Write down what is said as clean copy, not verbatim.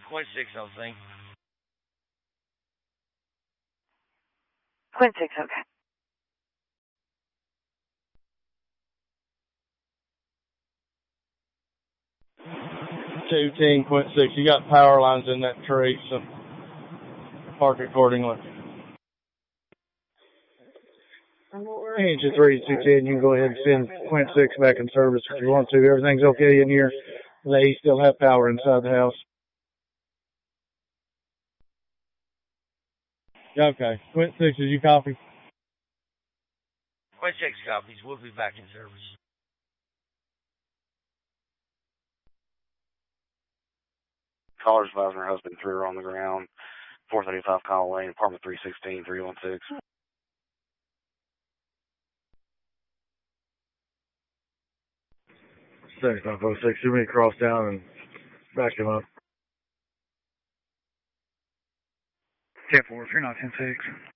Quint 6, I think. Quint 6, okay. 210, Quint 6. You got power lines in that tree, so park accordingly. Range at 3210. You can go ahead and send Quint 6 back in service if you want to. Everything's okay in here. They still have power inside the house. Okay. Quint 6, did you copy? Quint 6 copies. We'll be back in service. Caller's advising her husband threw her on the ground. 435 Kyle Lane, apartment 316, 316. Thanks, 946. You may cross down and back him up. 10-4, 3 9 10-6.